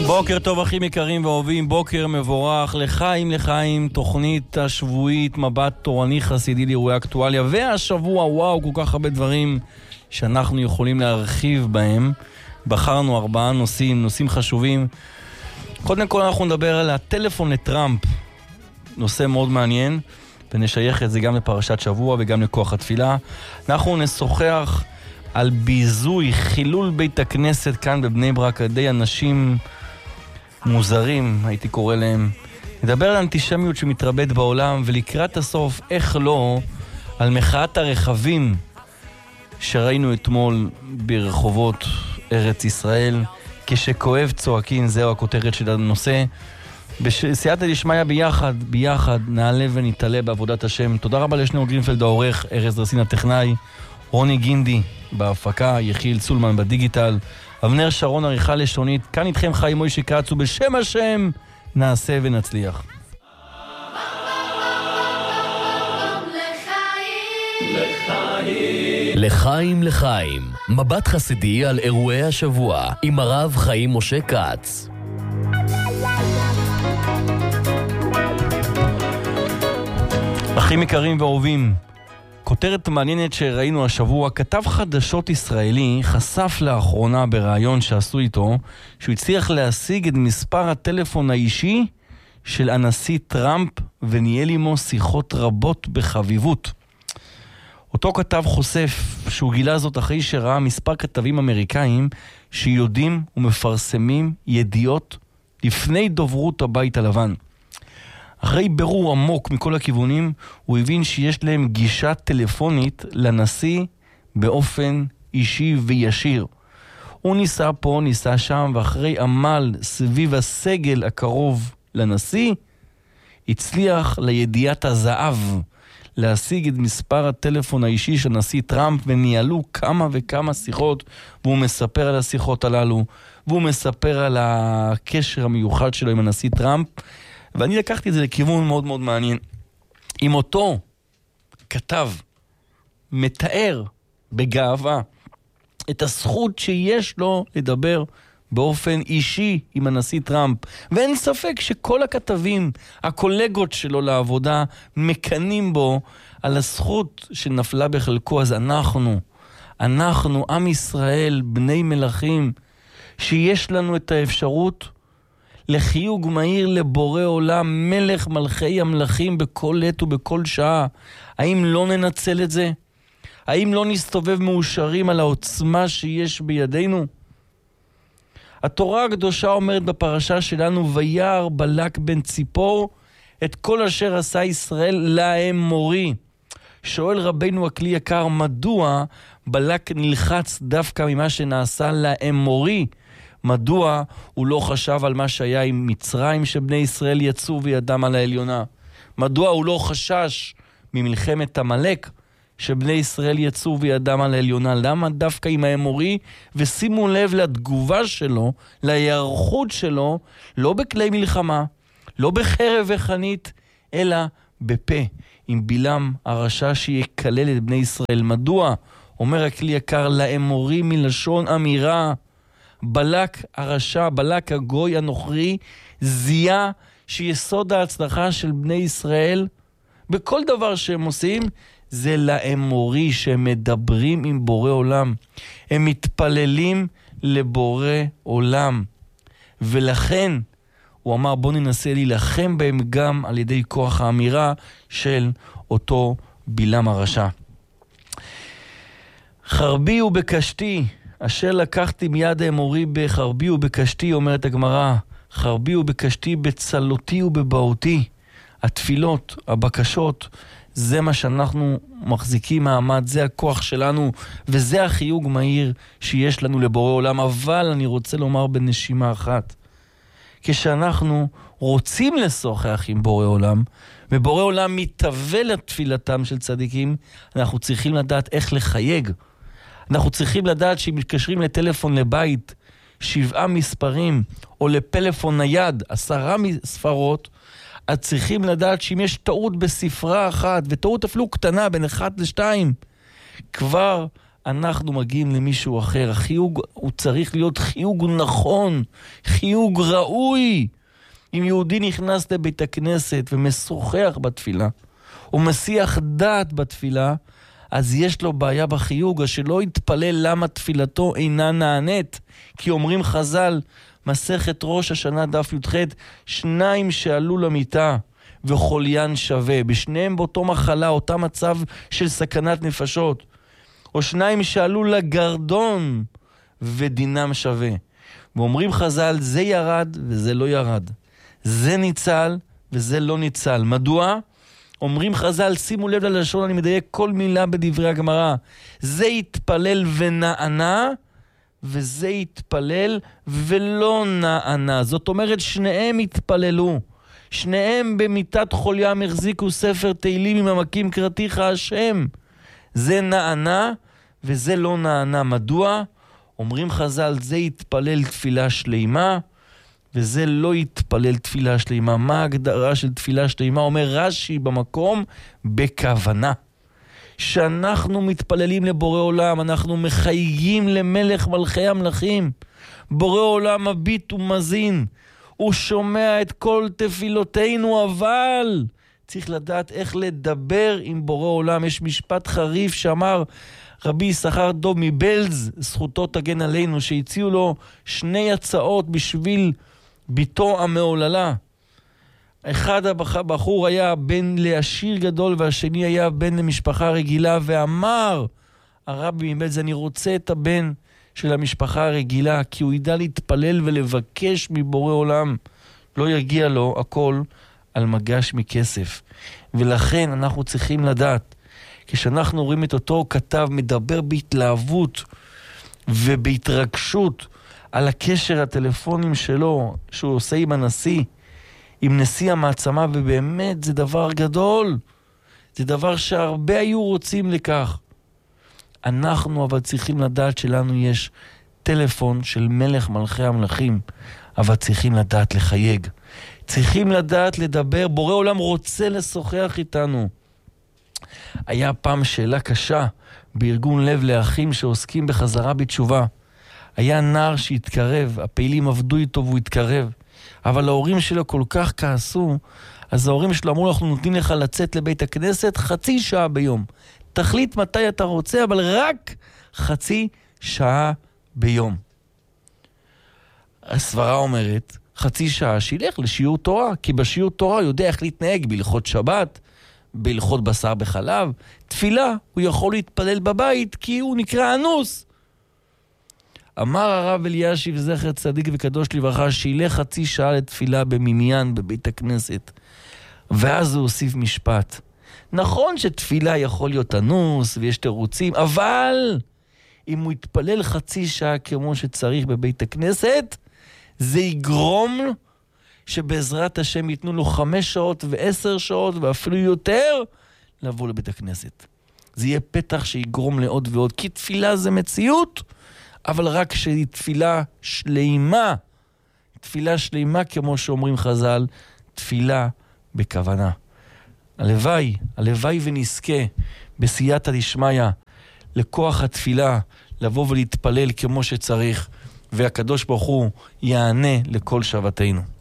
בוקר טוב אחים יקרים ואוהבים, בוקר מבורך לחיים, תוכנית השבועית, מבט תורני חסידי לאירועי אקטואליה, והשבוע וואו כל כך הרבה דברים שאנחנו יכולים להרחיב בהם. בחרנו 4 נושאים חשובים. קודם כל אנחנו נדבר על הטלפון לטראמפ, נושא מאוד מעניין, ונשייך את זה גם לפרשת שבוע וגם לכוח התפילה. אנחנו נשוחח על ביזוי, חילול בית הכנסת כאן בבני ברק, על ידי אנשים מוזרים, הייתי קורא להם. נדבר על אנטישמיות שמתרבית בעולם, ולקראת הסוף, איך לא, על מחאת הרכבים שראינו אתמול ברחובות ארץ ישראל. כשכואב צועקים, זהו הכותרת של הנושא. בסייעתא דשמיא ביחד נעלה ונתעלה בעבודת השם. תודה רבה לשניאור גרינפלד העורך, ארז רסין הטכנאי, רוני גינדי בהפקה, יחיל צולמן בדיגיטל, אבנר שרון עריכה לשונית. כאן איתכם חיים מוישה כץ, ובשם השם נעשה ונצליח. לחיים, מבט חסידי על אירועי השבוע עם הרב חיים משה כץ. אחים יקרים ואהובים, כותרת מעניינת שראינו השבוע. כתב חדשות ישראלי חשף לאחרונה בראיון שעשו איתו שהוא הצליח להשיג את מספר הטלפון האישי של הנשיא טראמפ וניהל עמו שיחות רבות בחביבות. אותו כתב חושף שהוא גילה זאת אחרי שראה מספר כתבים אמריקאים שיודעים ומפרסמים ידיעות לפני דוברות הבית הלבן. אחרי ברור עמוק מכל הכיוונים, הוא הבין שיש להם גישה טלפונית לנשיא באופן אישי וישיר. הוא ניסה פה, ניסה שם, ואחרי עמל סביב הסגל הקרוב לנשיא, הצליח לידיעת הזהב להשיג את מספר הטלפון האישי של נשיא טראמפ, וניהלו כמה וכמה שיחות, והוא מספר על השיחות הללו, והוא מספר על הקשר המיוחד שלו עם הנשיא טראמפ, ואני לקחתי את זה לכיוון מאוד מאוד מעניין. אם אותו כתב מתאר בגאווה את הזכות שיש לו לדבר באופן אישי עם הנשיא טראמפ, ואין ספק שכל הכתבים, הקולגות שלו לעבודה, מקנים בו על הזכות שנפלה בחלקו. אז אנחנו, עם ישראל, בני מלכים, שיש לנו את האפשרות לחיוג מהיר לבורא עולם, מלך מלכי המלכים, בכל עת ובכל שעה. האם לא ננצל את זה? האם לא נסתובב מאושרים על העוצמה שיש בידינו? התורה הקדושה אומרת בפרשה שלנו, וירא בלק בן ציפור את כל אשר עשה ישראל לאמורי. שואל רבנו הכלי יקר, מדוע בלק נלחץ דווקא ממה שנעשה לאמורי? מדוע הוא לא חשב על מה שהיה עם מצרים שבני ישראל יצאו וידם על העליונה? מדוע הוא לא חשש ממלחמת עמלק שבני ישראל יצאו וידם על העליונה? למה דווקא עם האמורי? ושימו לב לתגובה שלו, להיערכות שלו, לא בכלי מלחמה, לא בחרב וחנית, אלא בפה, עם בלעם הרשע שיקלל את בני ישראל. מדוע? אומר הכלי יקר, לאמורי מלשון אמירה. בלק הרשע, בלק הגוי הנוכרי, זיהה שיסוד ההצלחה של בני ישראל בכל דבר שהם עושים זה לאמורי, שהם מדברים עם בורא עולם, הם מתפללים לבורא עולם, ולכן הוא אמר בוא ננסה להילחם בהם גם על ידי כוח האמירה של אותו בלעם הרשע. חרבי ובקשתי אשר לקחתי מיד האמורי, בחרבי ובקשתי, אומרת הגמרא, חרבי ובקשתי בצלותי ובבעותי. התפילות, הבקשות, זה מה שאנחנו מחזיקים מעמד, זה הכוח שלנו, וזה החיוג מהיר שיש לנו לבורא עולם. אבל אני רוצה לומר בנשימה אחת, כשאנחנו רוצים לשוחח עם בורא עולם, ובורא עולם מתהווה לתפילתם של צדיקים, אנחנו צריכים לדעת איך לחייג. אנחנו צריכים לדעת שאם מתקשרים לטלפון לבית 7 מספרים, או לפלאפון נייד 10 ספרות, אז צריכים לדעת שאם יש טעות בספרה אחת, וטעות אפילו קטנה בין 1 ל-2, כבר אנחנו מגיעים למישהו אחר. החיוג הוא צריך להיות חיוג נכון, חיוג ראוי. אם יהודי נכנס לבית הכנסת ומשוחח בתפילה, או מסיח דעת בתפילה, אז יש לו בעיה בחיוג, אז שלא יתפלל למה תפילתו אינה נענית. כי אומרים חז"ל, מסכת ראש השנה דף י"ח, 2 שעלו למיטה וחוליין שווה, בשניהם באותו מחלה, אותה מצב של סכנת נפשות. או 2 שעלו לגרדון ודינם שווה. ואומרים חז"ל, זה ירד וזה לא ירד. זה ניצל וזה לא ניצל. מדוע? אומרים חז"ל, שימו לב ללשון, אני מדייק כל מילה בדברי הגמרא. זה יתפלל ונענה, וזה יתפלל ולא נענה. זאת אומרת, שניהם יתפללו. שניהם במיטת חוליים החזיקו ספר תהילים עם המקים קראתיך השם. זה נענה וזה לא נענה. מדוע? אומרים חז"ל, זה יתפלל תפילה שלימה, וזה לא יתפלל תפילה שלימה. מה ההגדרה של תפילה שלימה? אומר רש"י במקום, בכוונה. שאנחנו מתפללים לבורא עולם, אנחנו מחייגים למלך מלכי המלכים. בורא עולם מביט ומזין, הוא שומע את כל תפילותינו, אבל צריך לדעת איך לדבר עם בורא עולם. יש משפט חריף שאמר רבי יששכר דוב מבלז, זכותו תגן עלינו, שהציעו לו 2 הצעות בשביל ביתו המעוללה. אחד הבחור היה בן לעשיר גדול, והשני היה בן למשפחה רגילה, ואמר הרבי מבלז, אני רוצה את הבן של המשפחה הרגילה, כי הוא ידע להתפלל ולבקש מבורא עולם. לא יגיע לו הכל על מגש מכסף. ולכן אנחנו צריכים לדעת, כשאנחנו רואים את אותו כתב מדבר בהתלהבות ובהתרגשות על הקשר הטלפונים שלו, שהוא עושה עם הנשיא, עם נשיא המעצמה, ובאמת זה דבר גדול. זה דבר שהרבה היו רוצים לכך. אנחנו אבל צריכים לדעת שלנו יש טלפון של מלך מלכי המלכים, אבל צריכים לדעת לחייג. צריכים לדעת לדבר. בורא עולם רוצה לשוחח איתנו. היה פעם שאלה קשה בארגון לב לאחים שעוסקים בחזרה בתשובה. היה נער שהתקרב, הפעילים עבדו איתו והוא התקרב, אבל ההורים שלו כל כך כעסו, אז ההורים שלו אמרו, אנחנו נותנים לך לצאת לבית הכנסת 0.5 שעה ביום. תחליט מתי אתה רוצה, אבל רק 0.5 שעה ביום. הסברה אומרת, 0.5 שעה שילך לשיעור תורה, כי בשיעור תורה הוא יודע איך להתנהג בהלכות שבת, בהלכות בשר בחלב. תפילה, הוא יכול להתפלל בבית, כי הוא נקרא אנוס. אמר הרב אלישיב זכר צדיק וקדוש לברכה, שילך 0.5 שעה לתפילה במניין בבית הכנסת. ואז הוא הוסיף משפט. נכון שתפילה יכול להיות אנוס ויש תירוצים, אבל אם הוא יתפלל 0.5 שעה כמו שצריך בבית הכנסת, זה יגרום שבעזרת השם ייתנו לו 5 שעות ו10 שעות ואפילו יותר לבוא לבית הכנסת. זה יהיה פתח שיגרום לעוד ועוד, כי תפילה זה מציאות, אבל רק שהיא תפילה שלימה. תפילה שלימה כמו שאומרים חז"ל, תפילה בכוונה. הלוואי ונזכה בסייעתא דשמיא לכוח התפילה, לבוא ולהתפלל כמו שצריך, והקדוש ברוך הוא יענה לכל שבתנו.